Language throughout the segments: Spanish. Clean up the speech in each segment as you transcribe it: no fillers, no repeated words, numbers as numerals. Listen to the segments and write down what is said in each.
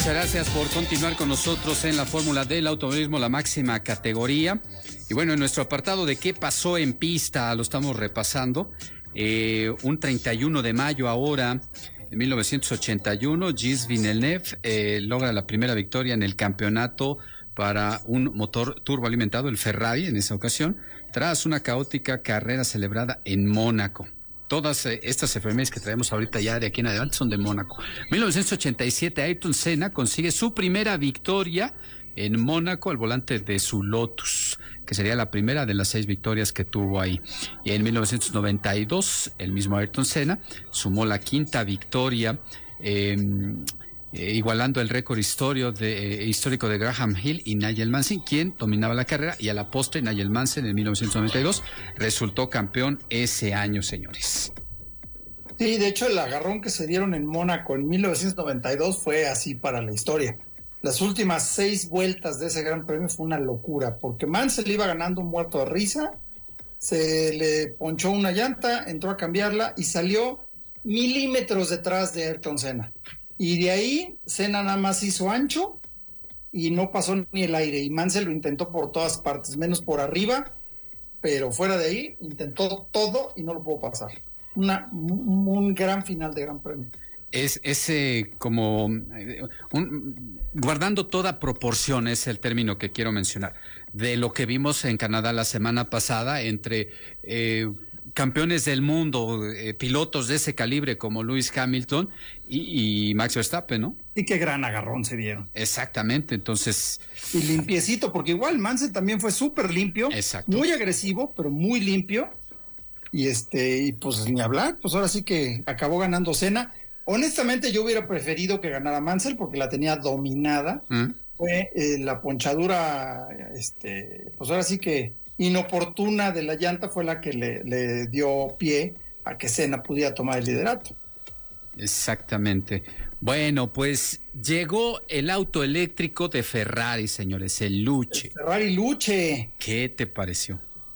Muchas gracias por continuar con nosotros en la Fórmula del Automovilismo, la máxima categoría. Y bueno, en nuestro apartado de qué pasó en pista, lo estamos repasando. Un 31 de mayo ahora, en 1981, Gilles Villeneuve logra la primera victoria en el campeonato para un motor turboalimentado, el Ferrari, en esa ocasión, tras una caótica carrera celebrada en Mónaco. Todas estas efemérides que traemos ahorita ya de aquí en adelante son de Mónaco. 1987, Ayrton Senna consigue su primera victoria en Mónaco al volante de su Lotus, que sería la primera de las 6 victorias que tuvo ahí. Y en 1992, el mismo Ayrton Senna sumó la 5ª victoria, igualando el récord histórico de Graham Hill y Nigel Mansell, quien dominaba la carrera, y a la postre Nigel Mansell en 1992 resultó campeón ese año, señores. Sí, de hecho el agarrón que se dieron en Mónaco en 1992 fue así para la historia. Las últimas 6 vueltas de ese gran premio fue una locura, porque Mansell iba ganando muerto de risa, se le ponchó una llanta, entró a cambiarla y salió milímetros detrás de Ayrton Senna. Y de ahí Senna nada más hizo ancho y no pasó ni el aire. Y Mansell lo intentó por todas partes, menos por arriba, pero fuera de ahí intentó todo y no lo pudo pasar. Un gran final de Gran Premio. Es como guardando toda proporción, es el término que quiero mencionar, de lo que vimos en Canadá la semana pasada entre campeones del mundo, pilotos de ese calibre como Lewis Hamilton y Max Verstappen, ¿no? Y qué gran agarrón se dieron. Exactamente, entonces... Y limpiecito, porque igual Mansell también fue súper limpio. Exacto. Muy agresivo, pero muy limpio. Y pues ni hablar, pues ahora sí que acabó ganando Senna. Honestamente yo hubiera preferido que ganara Mansell porque la tenía dominada. Fue la ponchadura, pues ahora sí que inoportuna de la llanta fue la que le dio pie a que Senna pudiera tomar el liderato. Exactamente. Bueno, pues llegó el auto eléctrico de Ferrari, señores, el Luce. El Ferrari Luce. ¿Qué te pareció?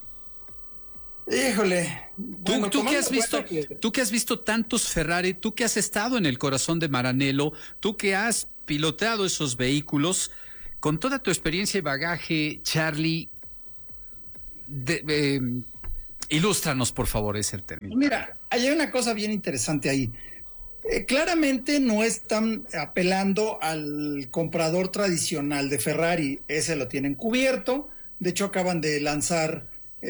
Híjole. Bueno, ¿Tú que has visto tantos Ferrari, tú que has estado en el corazón de Maranello, tú que has pilotado esos vehículos, con toda tu experiencia y bagaje, Charlie, ilústranos por favor ese término. Mira, hay una cosa bien interesante ahí. Claramente no están apelando al comprador tradicional de Ferrari, ese lo tienen cubierto. De hecho acaban de lanzar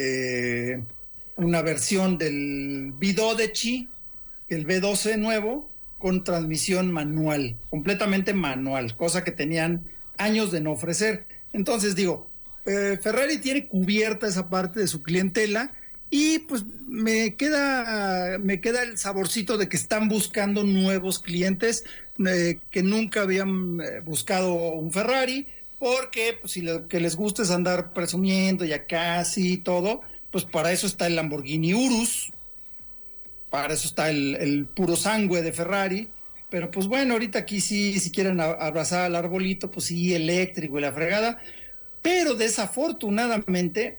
una versión del V12, el V12 nuevo, con transmisión manual, completamente manual, cosa que tenían años de no ofrecer. Entonces digo, Ferrari tiene cubierta esa parte de su clientela y pues me queda el saborcito de que están buscando nuevos clientes que nunca habían buscado un Ferrari, porque pues, si lo que les gusta es andar presumiendo ya casi todo, pues para eso está el Lamborghini Urus, para eso está el puro sangue de Ferrari. Pero pues bueno, ahorita aquí sí, si quieren abrazar al arbolito, pues sí, eléctrico y la fregada. Pero desafortunadamente,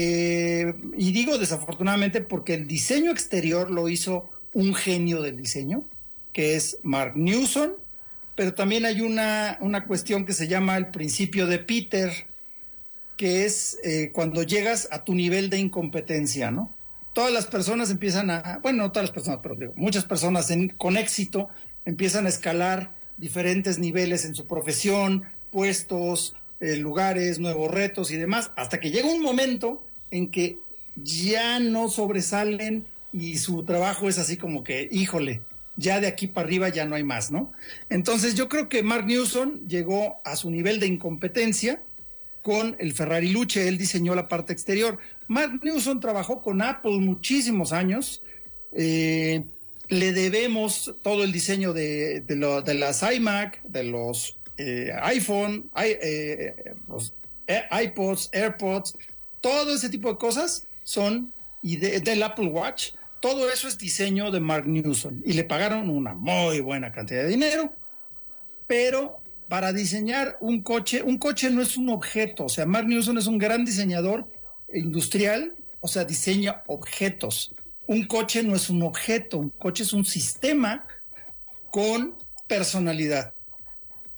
y digo desafortunadamente porque el diseño exterior lo hizo un genio del diseño, que es Mark Newson, pero también hay una cuestión que se llama el principio de Peter, que es cuando llegas a tu nivel de incompetencia, ¿no? Todas las personas empiezan no todas las personas, pero digo, muchas personas con éxito empiezan a escalar diferentes niveles en su profesión, puestos, lugares, nuevos retos y demás, hasta que llega un momento en que ya no sobresalen y su trabajo es así como que, híjole, ya de aquí para arriba ya no hay más, ¿no? Entonces yo creo que Mark Newson llegó a su nivel de incompetencia con el Ferrari Luce. Él diseñó la parte exterior. Mark Newson trabajó con Apple muchísimos años. Le debemos todo el diseño de las iMac, de los iPhone, los iPods, AirPods, todo ese tipo de cosas son, y del Apple Watch, todo eso es diseño de Mark Newson, y le pagaron una muy buena cantidad de dinero, pero para diseñar un coche no es un objeto. O sea, Mark Newson es un gran diseñador industrial, o sea, diseña objetos. Un coche no es un objeto, un coche es un sistema con personalidad.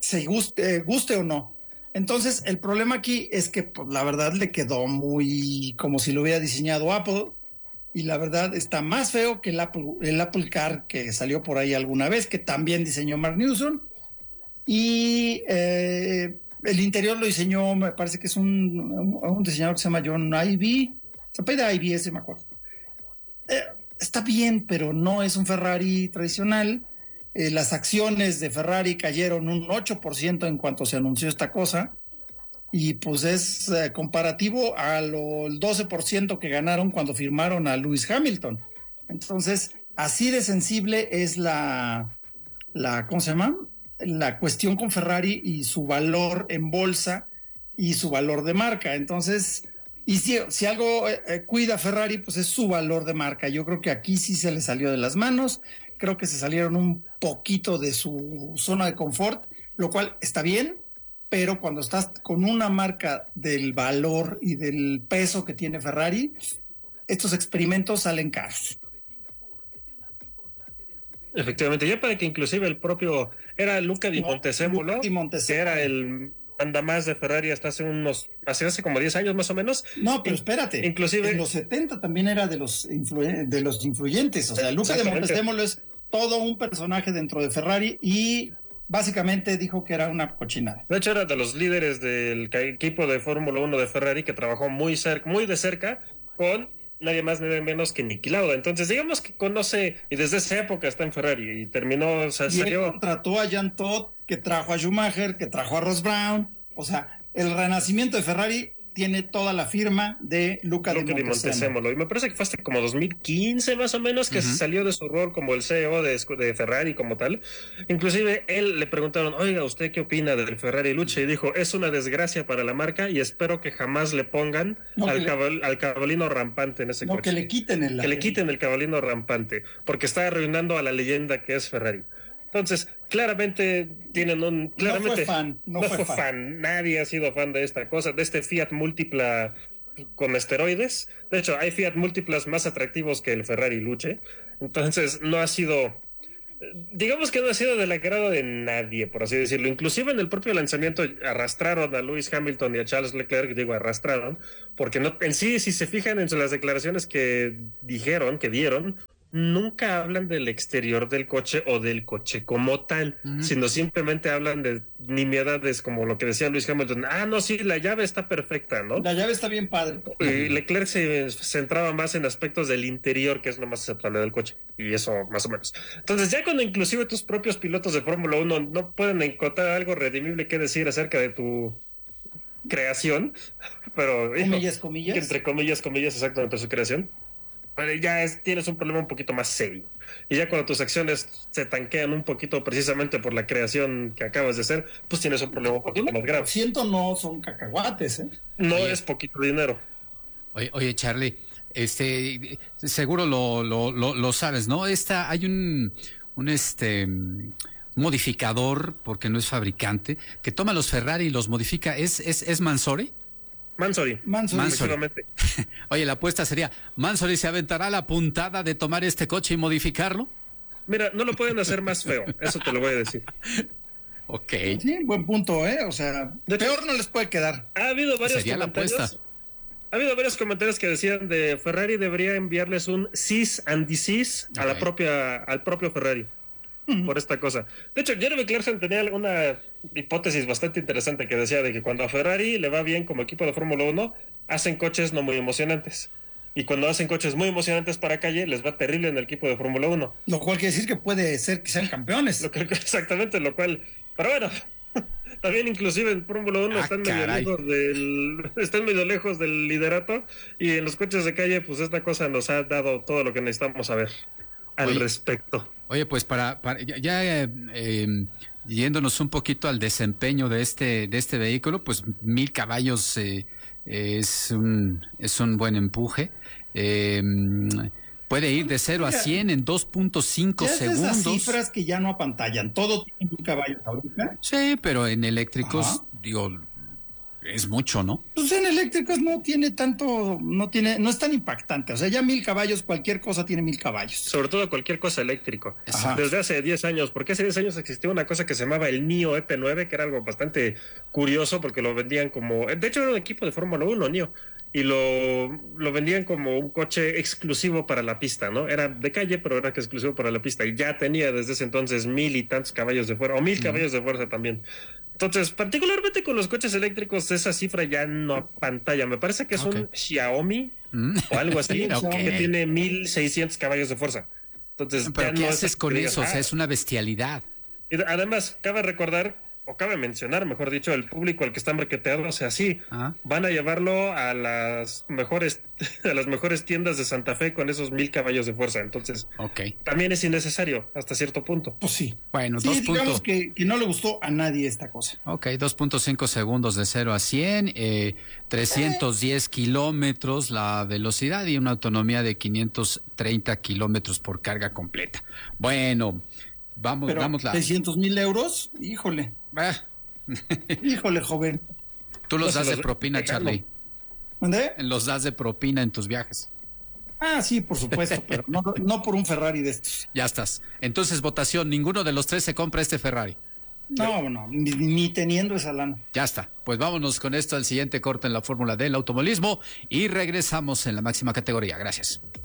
guste o no. Entonces, el problema aquí es que pues, la verdad le quedó muy como si lo hubiera diseñado Apple, y la verdad está más feo que el Apple Car que salió por ahí alguna vez, que también diseñó Mark Newson. Y el interior lo diseñó, me parece que es un diseñador que se llama John Ivey. Se apellida Ivey, ese me acuerdo. Está bien, pero no es un Ferrari tradicional. Las acciones de Ferrari cayeron un 8% en cuanto se anunció esta cosa. Y pues es comparativo al 12% que ganaron cuando firmaron a Lewis Hamilton. Entonces, así de sensible es ¿cómo se llama? La cuestión con Ferrari y su valor en bolsa y su valor de marca. Entonces, y si algo cuida Ferrari, pues es su valor de marca. Yo creo que aquí sí se le salió de las manos. Creo que se salieron un poquito de su zona de confort, lo cual está bien, pero cuando estás con una marca del valor y del peso que tiene Ferrari, estos experimentos salen caros. Efectivamente, ya para que inclusive el propio, era Luca Di Montezemolo, que era el mandamás de Ferrari hasta hace como 10 años más o menos. No, pero espérate, inclusive en los 70 también era de los influyentes, o sea, Luca Di Montezemolo es todo un personaje dentro de Ferrari y básicamente dijo que era una cochinada. De hecho, era de los líderes del equipo de Fórmula 1 de Ferrari que trabajó muy de cerca con nadie más, nadie menos que Niki Lauda. Entonces, digamos que conoce, y desde esa época está en Ferrari y terminó, o sea, salió. Él contrató a Jean Todt, que trajo a Schumacher, que trajo a Ross Brown. O sea, el renacimiento de Ferrari tiene toda la firma de Luca Di Montezemolo. Y me parece que fue hasta como 2015 más o menos que se salió de su rol como el CEO de Ferrari como tal. Inclusive él le preguntaron, oiga, ¿usted qué opina del Ferrari Lucha? Y dijo, es una desgracia para la marca y espero que jamás le pongan al cabalino rampante en ese coche. Que le quiten el cabalino rampante, porque está arruinando a la leyenda que es Ferrari. Entonces, claramente tienen un... Claramente, no fue fan. Nadie ha sido fan de esta cosa, de este Fiat múltipla con esteroides. De hecho, hay Fiat múltiplas más atractivos que el Ferrari Luche. Entonces, no ha sido... Digamos que no ha sido del agrado de nadie, por así decirlo. Inclusive en el propio lanzamiento arrastraron a Lewis Hamilton y a Charles Leclerc, arrastraron, porque no, en sí, si se fijan en las declaraciones que dieron, nunca hablan del exterior del coche o del coche como tal, sino simplemente hablan de nimiedades como lo que decía Lewis Hamilton. No, sí, la llave está perfecta, ¿no? La llave está bien padre. Y Leclerc se centraba más en aspectos del interior, que es lo más aceptable del coche, y eso más o menos. Entonces, ya cuando inclusive tus propios pilotos de Fórmula 1 no pueden encontrar algo redimible que decir acerca de tu creación, pero... Comillas. Entre comillas, exactamente, su creación. Ya tienes un problema un poquito más serio. Y ya cuando tus acciones se tanquean un poquito precisamente por la creación que acabas de hacer, pues tienes un problema un poquito más grave. No son cacahuates, ¿eh? No es poquito dinero. Oye, Charlie, seguro lo sabes, ¿no? Hay un modificador, porque no es fabricante, que toma los Ferrari y los modifica. ¿Es Mansory? Mansory. Oye, la apuesta sería, ¿Mansory se aventará la puntada de tomar este coche y modificarlo? Mira, no lo pueden hacer más feo, eso te lo voy a decir. Ok. Sí, buen punto, ¿eh? O sea, peor no les puede quedar. Ha habido varios comentarios. Ha habido varios comentarios que decían de Ferrari debería enviarles un cease and desist al propio Ferrari. Por esta cosa. De hecho, Jeremy Clarkson tenía alguna hipótesis bastante interesante que decía de que cuando a Ferrari le va bien como equipo de Fórmula 1, hacen coches no muy emocionantes. Y cuando hacen coches muy emocionantes para calle, les va terrible en el equipo de Fórmula 1. Lo cual quiere decir que puede ser que sean campeones. Exactamente, lo cual... Pero bueno, también inclusive en Fórmula 1 están medio lejos del liderato. Y en los coches de calle, pues esta cosa nos ha dado todo lo que necesitamos saber al respecto. Oye, pues yéndonos un poquito al desempeño de este vehículo, pues 1000 caballos es un buen empuje. Puede ir de 0 a 100 en 2.5 segundos. Esas cifras que ya no apantallan, todo tiene 1000 caballos ahorita. Sí, pero en eléctricos, Es mucho, ¿no? Pues en eléctricos no tiene tanto, no es tan impactante. O sea, ya 1000 caballos, cualquier cosa tiene 1000 caballos. Sobre todo cualquier cosa eléctrico. Ajá. Desde hace 10 años, porque hace 10 años existía una cosa que se llamaba el NIO EP9, que era algo bastante curioso porque lo vendían como, de hecho era un equipo de Fórmula 1, NIO, y lo vendían como un coche exclusivo para la pista, ¿no? Era de calle, pero era exclusivo para la pista, y ya tenía desde ese entonces 1000 y tantos caballos de fuerza, o 1000 caballos de fuerza también. Entonces, particularmente con los coches eléctricos, esa cifra ya no pantalla. Me parece que es un Xiaomi o algo así, que tiene 1600 caballos de fuerza. Entonces, pero ya ¿qué no haces con digas, eso? O sea, es una bestialidad. Y además, cabe recordar, o cabe mencionar, mejor dicho, el público al que están marketeando, o sea, sí, van a llevarlo a las mejores tiendas de Santa Fe con esos 1000 caballos de fuerza. Entonces, también es innecesario hasta cierto punto. Pues sí. Bueno, sí, digamos que no le gustó a nadie esta cosa. 2.5 segundos de 0 a 100, 310 kilómetros la velocidad y una autonomía de 530 kilómetros por carga completa. Bueno, Pero vamos 600,000 euros, híjole. Híjole, joven. Tú los das de propina, Charlie. ¿Dónde? Los das de propina en tus viajes. Ah, sí, por supuesto, pero no por un Ferrari de estos. Ya estás. Entonces, votación, ninguno de los tres se compra este Ferrari. No, ni teniendo esa lana. Ya está. Pues vámonos con esto al siguiente corte en la Fórmula del automovilismo y regresamos en la máxima categoría. Gracias.